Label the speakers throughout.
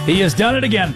Speaker 1: He has done it again.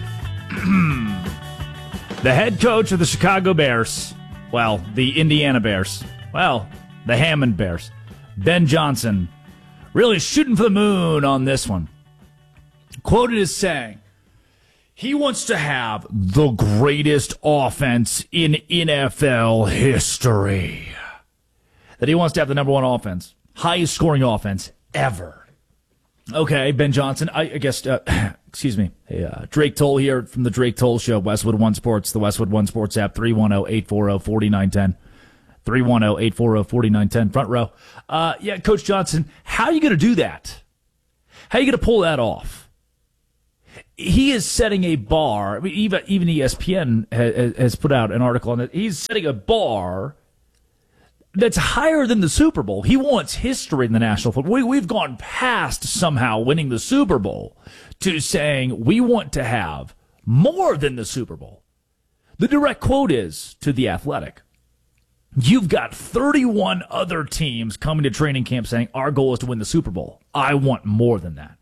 Speaker 1: The head coach of the Chicago Bears, well, the Indiana Bears, well, the Hammond Bears, Ben Johnson, really shooting for the moon on this one. Quoted as saying, he wants to have the greatest offense in NFL history. That he wants to have the number one offense, highest scoring offense ever. Okay, Ben Johnson, I guess, excuse me, hey, Drake Toll here from the Drake Toll Show, Westwood One Sports, the Westwood One Sports app, 310-840-4910. 310-840-4910, front row. Yeah, Coach Johnson, how are you going to do that? How are you going to pull that off? He is setting a bar. I mean, even ESPN has put out an article on it. He's setting a bar that's higher than the Super Bowl. He wants history in the National Football. We've gone past somehow winning the Super Bowl to saying we want to have more than the Super Bowl. The direct quote is to The Athletic. You've got 31 other teams coming to training camp saying our goal is to win the Super Bowl. I want more than that.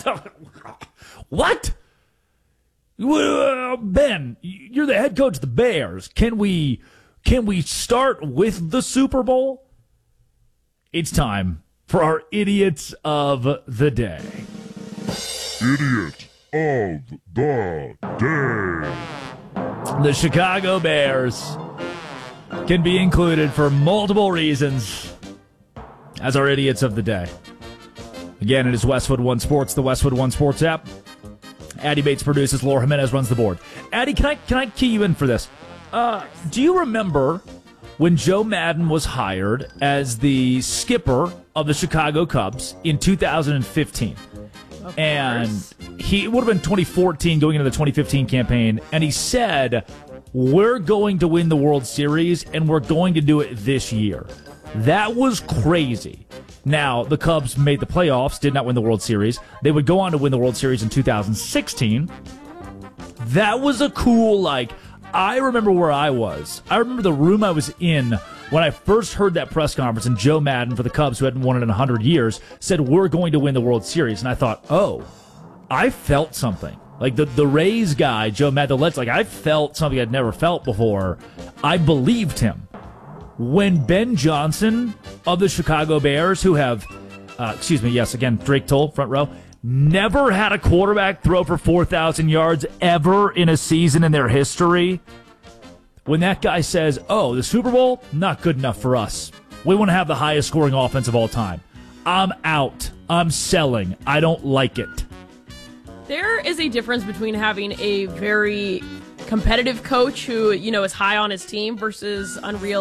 Speaker 1: What? Ben, you're the head coach of the Bears. Can we start with the Super Bowl? It's time for our Idiots of the Day.
Speaker 2: Idiot of the Day.
Speaker 1: The Chicago Bears can be included for multiple reasons as our Idiots of the Day. Again, it is Westwood One Sports, the Westwood One Sports app. Addie Bates produces, Laura Jimenez runs the board. Addie, can I key you in for this? Do you remember when Joe Madden was hired as the skipper of the Chicago Cubs in 2015? And it would have been 2014 going into the 2015 campaign, and he said, we're going to win the World Series, and we're going to do it this year. That was crazy. Now, the Cubs made the playoffs, did not win the World Series. They would go on to win the World Series in 2016. That was a cool, I remember where I was. I remember the room I was in when I first heard that press conference, and Joe Madden for the Cubs, who hadn't won it in 100 years, said, we're going to win the World Series. And I thought, oh, I felt something. Like the Rays guy, Joe Madden, I felt something I'd never felt before. I believed him. When Ben Johnson of the Chicago Bears, who have, Drake Toll, front row, never had a quarterback throw for 4,000 yards ever in a season in their history. When that guy says, oh, the Super Bowl, not good enough for us. We want to have the highest scoring offense of all time. I'm out. I'm selling. I don't like it.
Speaker 3: There is a difference between having a very competitive coach who, is high on his team versus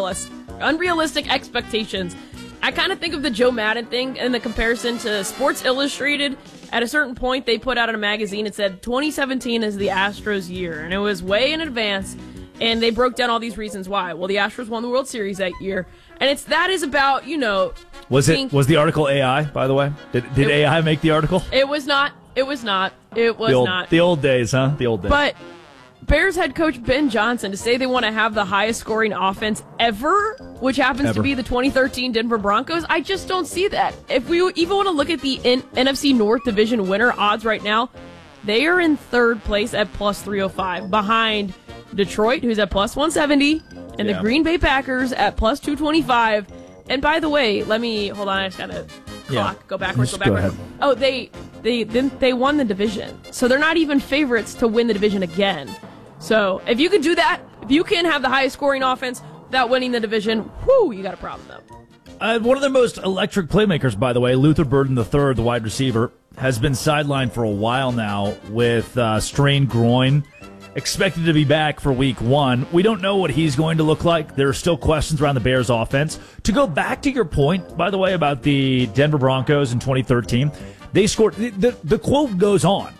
Speaker 3: unrealistic expectations. I kind of think of the Joe Madden thing in the comparison to Sports Illustrated. At a certain point, they put out in a magazine, it said 2017 is the Astros year, and it was way in advance, and they broke down all these reasons why. Well, the Astros won the World Series that year, and that is about,
Speaker 1: Was the article AI, by the way? Did AI make the article?
Speaker 3: It was not. It was not.
Speaker 1: The old days, huh? The old days.
Speaker 3: But Bears head coach Ben Johnson to say they want to have the highest scoring offense ever, which happens to be the 2013 Denver Broncos, I just don't see that. If we even want to look at the NFC North Division winner odds right now, they are in third place at plus 305, behind Detroit, who's at plus 170, and the Green Bay Packers at plus 225. And by the way, hold on, I just got to go backwards. Oh, they won the division, so they're not even favorites to win the division again. So if you could do that, if you can have the highest scoring offense without winning the division, you got a problem though.
Speaker 1: One of the most electric playmakers, by the way, Luther Burden III, the wide receiver, has been sidelined for a while now with strained groin. Expected to be back for week 1. We don't know what he's going to look like. There are still questions around the Bears offense. To go back to your point, by the way, about the Denver Broncos in 2013, they scored. The quote goes on.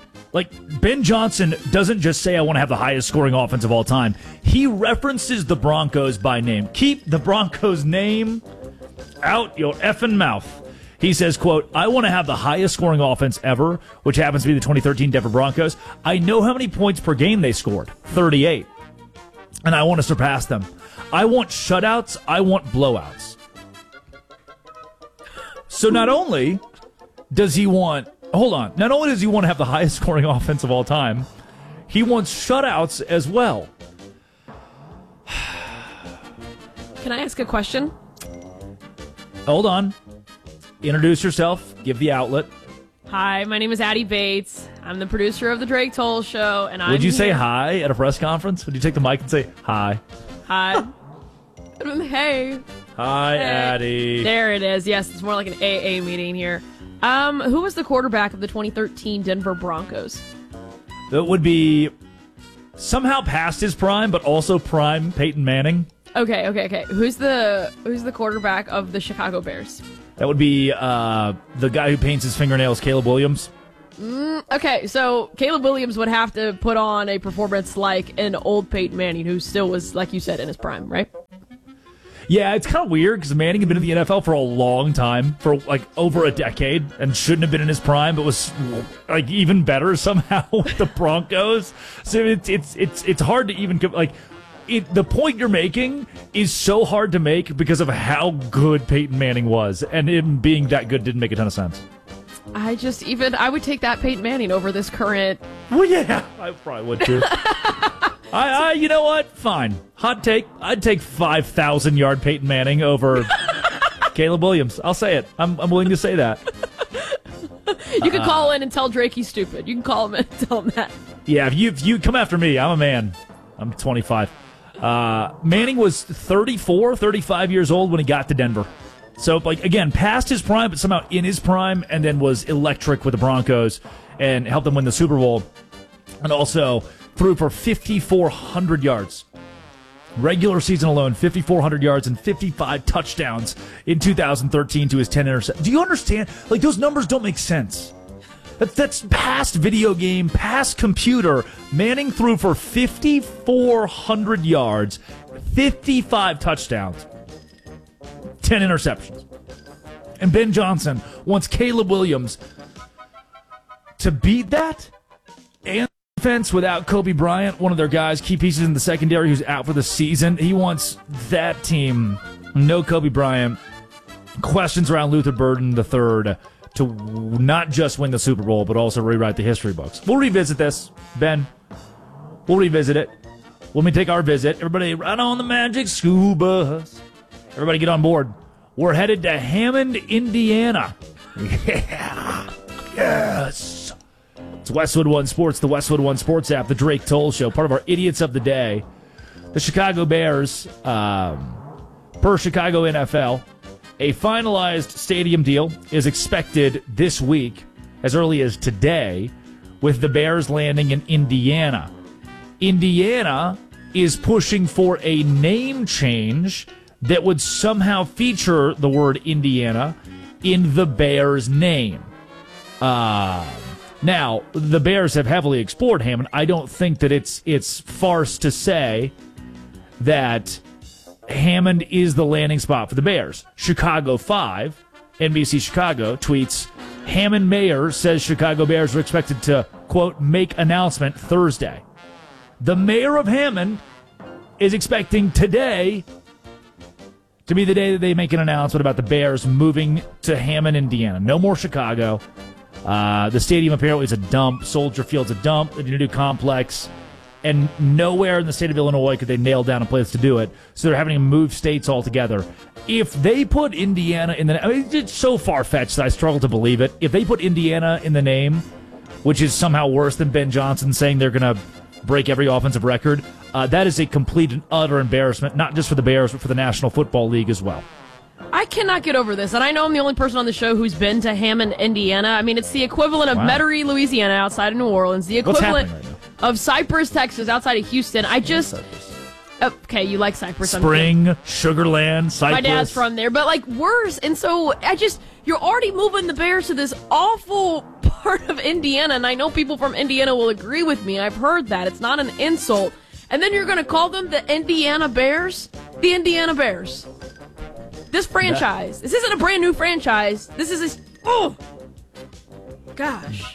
Speaker 1: Ben Johnson doesn't just say, I want to have the highest scoring offense of all time. He references the Broncos by name. Keep the Broncos' name out your effing mouth. He says, quote, I want to have the highest scoring offense ever, which happens to be the 2013 Denver Broncos. I know how many points per game they scored, 38. And I want to surpass them. I want shutouts. I want blowouts. So not only does he want hold on. Not only does he want to have the highest scoring offense of all time, he wants shutouts as well.
Speaker 3: Can I ask a question?
Speaker 1: Hold on. Introduce yourself. Give the outlet.
Speaker 3: Hi, my name is Addie Bates. I'm the producer of the Drake Toll Show, and I'm
Speaker 1: Would you say
Speaker 3: here.
Speaker 1: hi at a press conference? Would you take the mic and say hi?
Speaker 3: Hi. Hey.
Speaker 1: Hi,
Speaker 3: Hey.
Speaker 1: Addie.
Speaker 3: There it is. Yes, it's more like an AA meeting here. Who was the quarterback of the 2013 Denver Broncos?
Speaker 1: That would be somehow past his prime, but also prime Peyton Manning.
Speaker 3: Okay. Who's the quarterback of the Chicago Bears?
Speaker 1: That would be the guy who paints his fingernails, Caleb Williams.
Speaker 3: Okay, so Caleb Williams would have to put on a performance like an old Peyton Manning, who still was, like you said, in his prime, right?
Speaker 1: Yeah, it's kind of weird because Manning had been in the NFL for a long time, for like over a decade, and shouldn't have been in his prime, but was like even better somehow with the Broncos. So it's hard to even like. The point you're making is so hard to make because of how good Peyton Manning was, and him being that good didn't make a ton of sense.
Speaker 3: I would take that Peyton Manning over this current.
Speaker 1: Well, yeah, I probably would too. You know what? Fine. Hot take. I'd take 5,000-yard Peyton Manning over Caleb Williams. I'll say it. I'm willing to say that.
Speaker 3: You can call in and tell Drake he's stupid. You can call him and tell him that.
Speaker 1: Yeah, if you come after me, I'm a man. I'm 25. Manning was 34, 35 years old when he got to Denver. So, like, again, past his prime, but somehow in his prime, and then was electric with the Broncos and helped them win the Super Bowl. And also threw for 5,400 yards. Regular season alone, 5,400 yards and 55 touchdowns in 2013 to his 10 interceptions. Do you understand? Like, those numbers don't make sense. That's past video game, past computer. Manning threw for 5,400 yards, 55 touchdowns, 10 interceptions. And Ben Johnson wants Caleb Williams to beat that and defense without Kobe Bryant, one of their guys, key pieces in the secondary who's out for the season. He wants that team, no Kobe Bryant, questions around Luther Burden III, to not just win the Super Bowl, but also rewrite the history books. We'll revisit this, Ben. We'll revisit it when we take our visit. Everybody, right on the Magic School Bus. Everybody get on board. We're headed to Hammond, Indiana. Yeah. Yes. It's Westwood One Sports, the Westwood One Sports app, the Drake Toll Show, part of our Idiots of the Day. The Chicago Bears, per Chicago NFL, a finalized stadium deal is expected this week, as early as today, with the Bears landing in Indiana. Indiana is pushing for a name change that would somehow feature the word Indiana in the Bears' name. Now, the Bears have heavily explored Hammond. I don't think that it's farce to say that Hammond is the landing spot for the Bears. Chicago 5, NBC Chicago, tweets, Hammond mayor says Chicago Bears are expected to, quote, make announcement Thursday. The mayor of Hammond is expecting today to be the day that they make an announcement about the Bears moving to Hammond, Indiana. No more Chicago. The stadium apparently is a dump. Soldier Field's a dump. They need a new complex. And nowhere in the state of Illinois could they nail down a place to do it. So they're having to move states altogether. If they put Indiana in the... I mean, it's so far-fetched that I struggle to believe it. If they put Indiana in the name, which is somehow worse than Ben Johnson saying they're going to break every offensive record, that is a complete and utter embarrassment, not just for the Bears, but for the National Football League as well.
Speaker 3: I cannot get over this, and I know I'm the only person on the show who's been to Hammond, Indiana. I mean, it's the equivalent of Metairie, Louisiana, outside of New Orleans. The equivalent of Cypress, Texas, outside of Houston. Okay, you like Cypress.
Speaker 1: Spring, Sugarland, Cypress.
Speaker 3: My dad's from there, but like worse. And so you're already moving the Bears to this awful part of Indiana, and I know people from Indiana will agree with me. I've heard that. It's not an insult. And then you're going to call them the Indiana Bears? The Indiana Bears. This franchise. This isn't a brand new franchise. This is oh, gosh.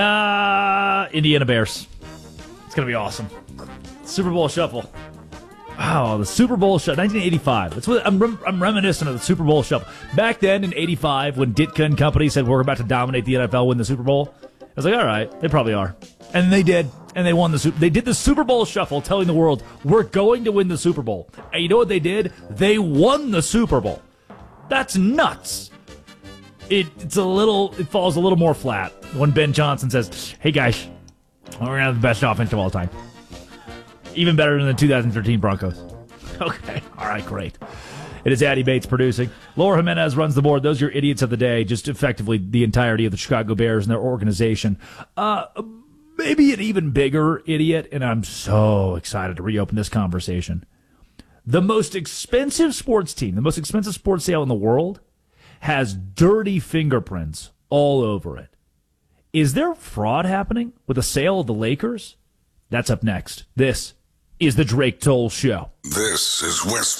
Speaker 1: Indiana Bears. It's going to be awesome. Super Bowl Shuffle. Oh, the Super Bowl shuffle, 1985. That's what I'm reminiscent of the Super Bowl shuffle. Back then in '85, when Ditka and company said we're about to dominate the NFL, win the Super Bowl, I was like, all right, they probably are, and they did, and they won the Super. They did the Super Bowl shuffle, telling the world we're going to win the Super Bowl, and you know what they did? They won the Super Bowl. That's nuts. It falls a little more flat when Ben Johnson says, "Hey guys, we're gonna have the best offense of all time." Even better than the 2013 Broncos. Okay. All right, great. It is Addy Bates producing. Laura Jimenez runs the board. Those are your idiots of the day, just effectively the entirety of the Chicago Bears and their organization. Maybe an even bigger idiot, and I'm so excited to reopen this conversation. The most expensive sports team, the most expensive sports sale in the world, has dirty fingerprints all over it. Is there fraud happening with the sale of the Lakers? That's up next. This is the Drake Toll Show.
Speaker 4: This is West